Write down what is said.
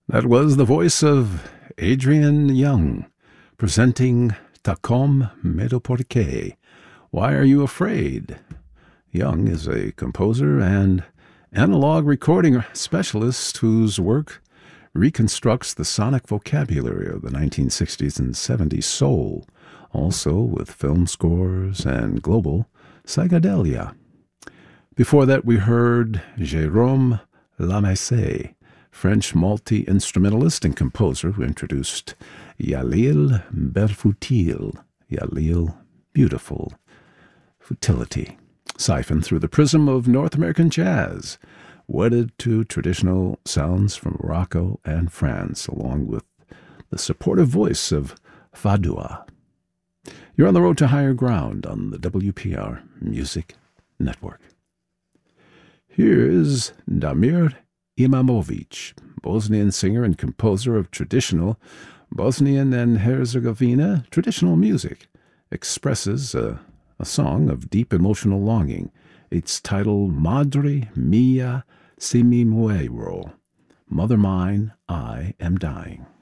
That was the voice of Adrian Young, presenting Tacom Medo Porque. Why Are You Afraid? Young is a composer and analog recording specialist whose work reconstructs the sonic vocabulary of the 1960s and 70s soul, also with film scores and global psychedelia. Before that, we heard Jérôme Lamessé, French multi-instrumentalist and composer who introduced Yalil Berfutil, Yalil Beautiful Futility, siphoned through the prism of North American jazz, wedded to traditional sounds from Morocco and France, along with the supportive voice of Fadua. You're on the road to higher ground on the WPR Music Network. Here's Damir Imamovic, Bosnian singer and composer of traditional Bosnian and Herzegovina traditional music, expresses a song of deep emotional longing. It's titled Madre Mia Si Mi Muero, Mother Mine, I Am Dying.